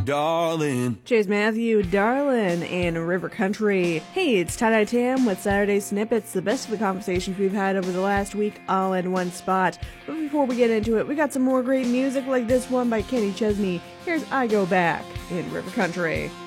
Darling. Chase Matthew, Darlin', and River Country. Hey, it's Tie-Dye Tam with Saturday Snippets, the best of the conversations we've had over the last week, all in one spot. But before we get into it, we got some more great music like this one by Kenny Chesney. Here's I Go Back in River Country.